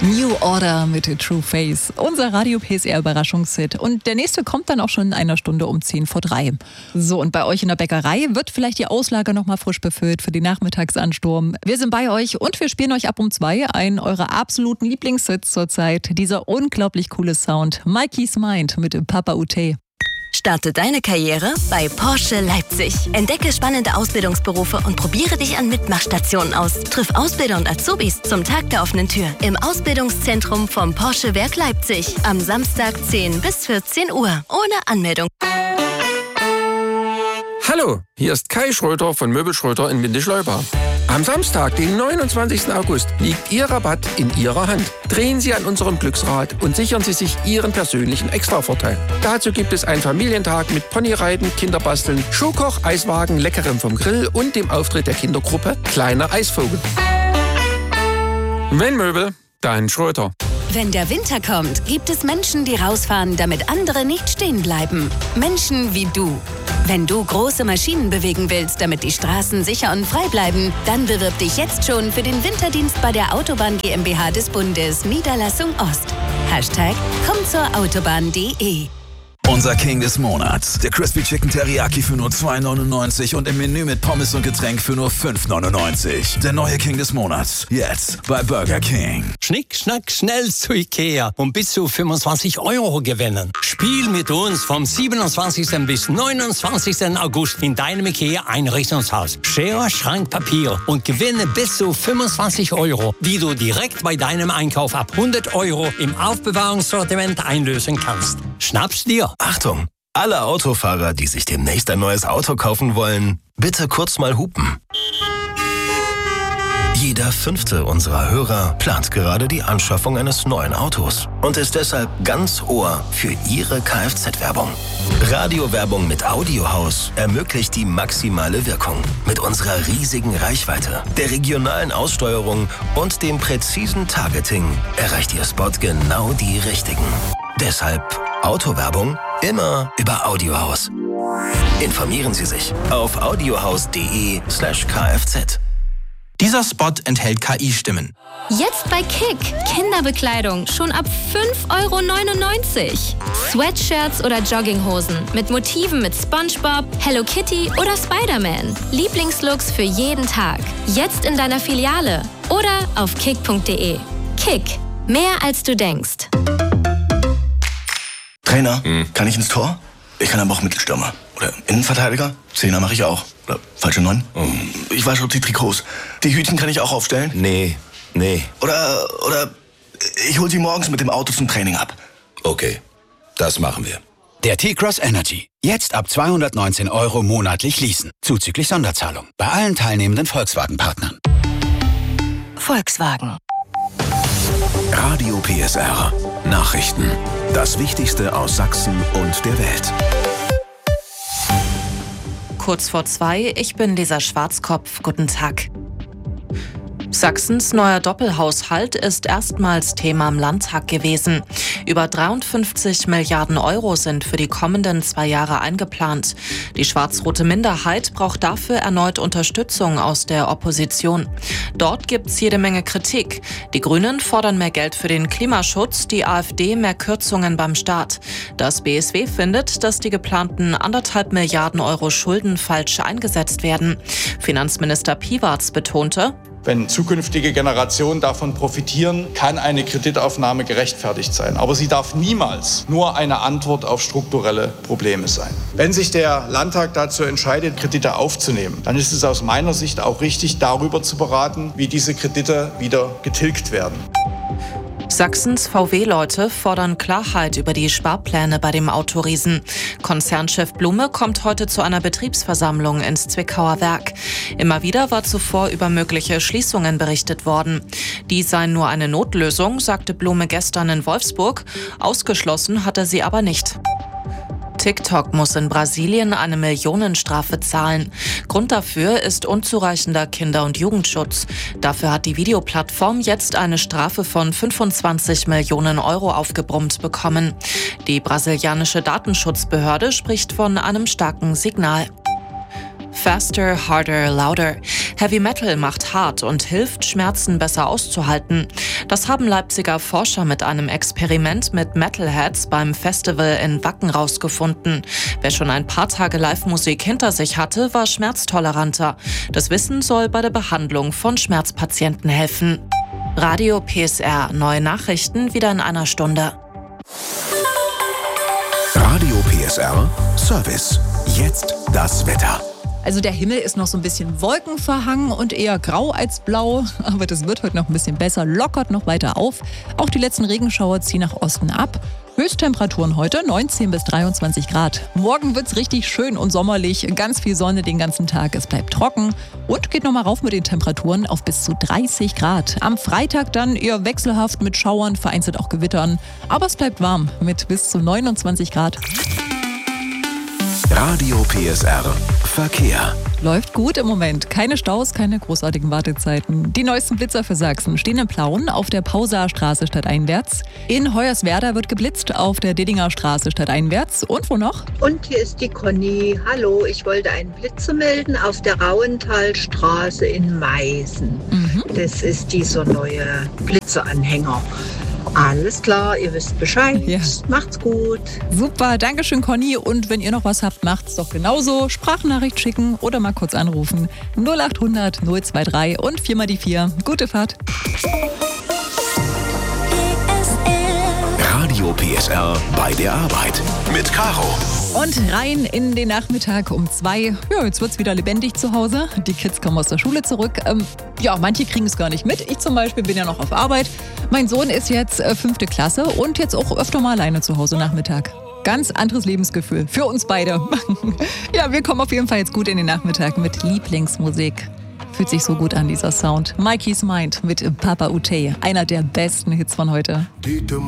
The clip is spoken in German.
New Order mit True Face, unser Radio PSR Überraschungshit. Und der nächste kommt dann auch schon in einer Stunde um 2:10. So, und bei euch in der Bäckerei wird vielleicht die Auslage nochmal frisch befüllt für den Nachmittagsansturm. Wir sind bei euch und wir spielen euch ab um 2 einen eurer absoluten Lieblingshits zurzeit. Dieser unglaublich coole Sound. Mikey's Mind mit Papa Ute. Starte deine Karriere bei Porsche Leipzig. Entdecke spannende Ausbildungsberufe und probiere dich an Mitmachstationen aus. Triff Ausbilder und Azubis zum Tag der offenen Tür im Ausbildungszentrum vom Porsche Werk Leipzig. Am Samstag 10 bis 14 Uhr. Ohne Anmeldung. Hallo, hier ist Kai Schröter von Möbel Schröter in Windischleuba. Am Samstag, den 29. August, liegt Ihr Rabatt in Ihrer Hand. Drehen Sie an unserem Glücksrad und sichern Sie sich Ihren persönlichen Extravorteil. Dazu gibt es einen Familientag mit Ponyreiten, Kinderbasteln, Schuhkoch, Eiswagen, Leckerem vom Grill und dem Auftritt der Kindergruppe Kleiner Eisvogel. Wenn Möbel, dann Schröter. Wenn der Winter kommt, gibt es Menschen, die rausfahren, damit andere nicht stehen bleiben. Menschen wie du. Wenn du große Maschinen bewegen willst, damit die Straßen sicher und frei bleiben, dann bewirb dich jetzt schon für den Winterdienst bei der Autobahn GmbH des Bundes, Niederlassung Ost. #kommzurautobahn.de. Unser King des Monats. Der Crispy Chicken Teriyaki für nur 2,99 und im Menü mit Pommes und Getränk für nur 5,99. Der neue King des Monats. Jetzt bei Burger King. Schnick, schnack, schnell zu Ikea und bis zu 25 € gewinnen. Spiel mit uns vom 27. bis 29. August in deinem Ikea-Einrichtungshaus. Schere, Schrank, Papier und gewinne bis zu 25 €, die du direkt bei deinem Einkauf ab 100 € im Aufbewahrungssortiment einlösen kannst. Schnapp's dir. Achtung! Alle Autofahrer, die sich demnächst ein neues Auto kaufen wollen, bitte kurz mal hupen. Jeder 5. unserer Hörer plant gerade die Anschaffung eines neuen Autos und ist deshalb ganz Ohr für Ihre Kfz-Werbung. Radiowerbung mit Audiohaus ermöglicht die maximale Wirkung. Mit unserer riesigen Reichweite, der regionalen Aussteuerung und dem präzisen Targeting erreicht Ihr Spot genau die Richtigen. Deshalb Autowerbung immer über Audiohaus. Informieren Sie sich auf audiohaus.de/kfz. Dieser Spot enthält KI-Stimmen. Jetzt bei Kick. Kinderbekleidung schon ab 5,99 €. Sweatshirts oder Jogginghosen mit Motiven mit SpongeBob, Hello Kitty oder Spider-Man. Lieblingslooks für jeden Tag. Jetzt in deiner Filiale oder auf kick.de. Kick. Mehr als du denkst. Trainer, kann ich ins Tor? Ich kann aber auch Mittelstürmer. Oder Innenverteidiger? Zehner mache ich auch. Oder falsche 9? Ich wasche die Trikots. Die Hütchen kann ich auch aufstellen? Nee. Oder ich hol sie morgens mit dem Auto zum Training ab. Okay, das machen wir. Der T-Cross Energy. Jetzt ab 219 € monatlich leasen. Zuzüglich Sonderzahlung. Bei allen teilnehmenden Volkswagen-Partnern. Volkswagen. Radio PSR. Nachrichten. Das Wichtigste aus Sachsen und der Welt. Kurz vor 2, ich bin Lisa Schwarzkopf. Guten Tag. Sachsens neuer Doppelhaushalt ist erstmals Thema im Landtag gewesen. Über 53 Milliarden € sind für die kommenden 2 Jahre eingeplant. Die schwarz-rote Minderheit braucht dafür erneut Unterstützung aus der Opposition. Dort gibt's jede Menge Kritik. Die Grünen fordern mehr Geld für den Klimaschutz, die AfD mehr Kürzungen beim Staat. Das BSW findet, dass die geplanten 1,5 Milliarden € Schulden falsch eingesetzt werden. Finanzminister Piwarz betonte: Wenn zukünftige Generationen davon profitieren, kann eine Kreditaufnahme gerechtfertigt sein. Aber sie darf niemals nur eine Antwort auf strukturelle Probleme sein. Wenn sich der Landtag dazu entscheidet, Kredite aufzunehmen, dann ist es aus meiner Sicht auch richtig, darüber zu beraten, wie diese Kredite wieder getilgt werden. Sachsens VW-Leute fordern Klarheit über die Sparpläne bei dem Autoriesen. Konzernchef Blume kommt heute zu einer Betriebsversammlung ins Zwickauer Werk. Immer wieder war zuvor über mögliche Schließungen berichtet worden. Die seien nur eine Notlösung, sagte Blume gestern in Wolfsburg. Ausgeschlossen hat er sie aber nicht. TikTok muss in Brasilien eine Millionenstrafe zahlen. Grund dafür ist unzureichender Kinder- und Jugendschutz. Dafür hat die Videoplattform jetzt eine Strafe von 25 Millionen € aufgebrummt bekommen. Die brasilianische Datenschutzbehörde spricht von einem starken Signal. Faster, harder, louder. Heavy Metal macht hart und hilft, Schmerzen besser auszuhalten. Das haben Leipziger Forscher mit einem Experiment mit Metalheads beim Festival in Wacken rausgefunden. Wer schon ein paar Tage Live-Musik hinter sich hatte, war schmerztoleranter. Das Wissen soll bei der Behandlung von Schmerzpatienten helfen. Radio PSR, neue Nachrichten wieder in einer Stunde. Radio PSR Service. Jetzt das Wetter. Also der Himmel ist noch so ein bisschen wolkenverhangen und eher grau als blau. Aber das wird heute noch ein bisschen besser, lockert noch weiter auf. Auch die letzten Regenschauer ziehen nach Osten ab. Höchsttemperaturen heute 19 bis 23 Grad. Morgen wird's richtig schön und sommerlich. Ganz viel Sonne den ganzen Tag. Es bleibt trocken und geht nochmal rauf mit den Temperaturen auf bis zu 30 Grad. Am Freitag dann eher wechselhaft mit Schauern, vereinzelt auch Gewittern. Aber es bleibt warm mit bis zu 29 Grad. Radio PSR Verkehr. Läuft gut im Moment. Keine Staus, keine großartigen Wartezeiten. Die neuesten Blitzer für Sachsen stehen in Plauen auf der Pausaer Straße stadteinwärts. In Hoyerswerda wird geblitzt auf der Diddinger Straße stadteinwärts. Und wo noch? Und hier ist die Conny. Hallo, ich wollte einen Blitzer melden auf der Rauenthalstraße in Meißen. Das ist dieser neue Blitzeranhänger. Alles klar, ihr wisst Bescheid. Ja. Macht's gut. Super, Dankeschön Conny. Und wenn ihr noch was habt, macht's doch genauso. Sprachnachricht schicken oder mal kurz anrufen. 0800 023 und 4 mal die 4. Gute Fahrt. Radio PSR bei der Arbeit mit Caro. Und rein in den Nachmittag um 2. Ja, jetzt wird's wieder lebendig zu Hause. Die Kids kommen aus der Schule zurück. Manche kriegen es gar nicht mit. Ich zum Beispiel bin ja noch auf Arbeit. Mein Sohn ist jetzt 5. Klasse und jetzt auch öfter mal alleine zu Hause Nachmittag. Ganz anderes Lebensgefühl für uns beide. Ja, wir kommen auf jeden Fall jetzt gut in den Nachmittag mit Lieblingsmusik. Fühlt sich so gut an, dieser Sound. Mikey's Mind mit Papa Ute, einer der besten Hits von heute.